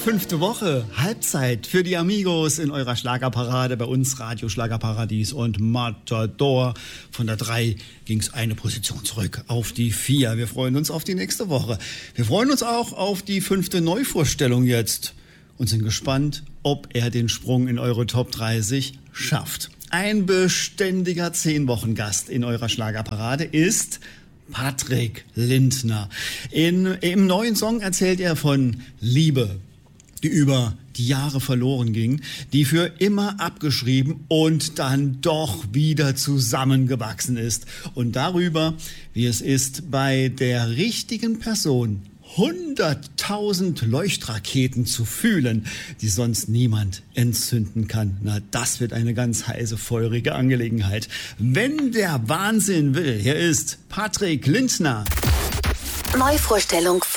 5. Woche, Halbzeit für die Amigos in eurer Schlagerparade, bei uns Radio Schlagerparadies und Matador. Von der 3 ging es eine Position zurück auf die 4. Wir freuen uns auf die nächste Woche. Wir freuen uns auch auf die 5. Neuvorstellung jetzt und sind gespannt, ob er den Sprung in eure Top 30 schafft. Ein beständiger 10-Wochen-Gast in eurer Schlagerparade ist Patrick Lindner. Im neuen Song erzählt er von Liebe, die über die Jahre verloren ging, die für immer abgeschrieben und dann doch wieder zusammengewachsen ist. Und darüber, wie es ist, bei der richtigen Person 100.000 Leuchtraketen zu fühlen, die sonst niemand entzünden kann. Na, das wird eine ganz heiße, feurige Angelegenheit. Wenn der Wahnsinn will, hier ist Patrick Lindner. Neuvorstellung